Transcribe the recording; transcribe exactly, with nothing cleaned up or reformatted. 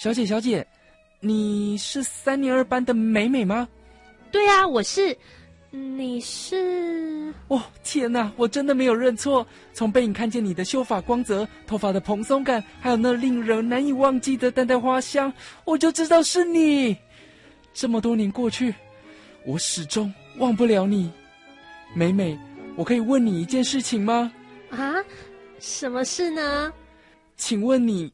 小姐小姐，你是三年二班的美美吗？ 对啊，我是。你是？ 哦，天哪，我真的没有认错。从背影看见你的秀发光泽，头发的蓬松感，还有那令人难以忘记的淡淡花香，我就知道是你。这么多年过去，我始终忘不了你。美美，我可以问你一件事情吗？ 啊，什么事呢？ 请问你